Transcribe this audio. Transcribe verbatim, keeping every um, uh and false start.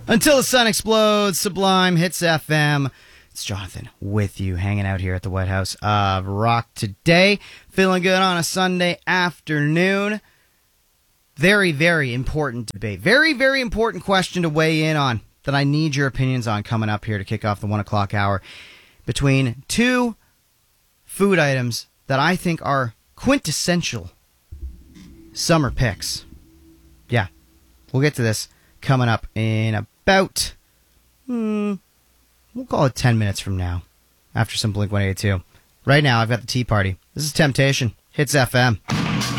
Until the sun explodes, Sublime Hits F M. It's Jonathan with you, hanging out here at the White House of Rock today. Feeling good on a Sunday afternoon. Very, very important debate. Very, very important question to weigh in on that I need your opinions on coming up here to kick off the one o'clock hour. Between two food items that I think are quintessential summer picks. Yeah, we'll get to this coming up in about, hmm, we'll call it ten minutes from now, after some Blink one eighty-two. Right now, I've got the Tea Party. This is Temptation. Hits F M.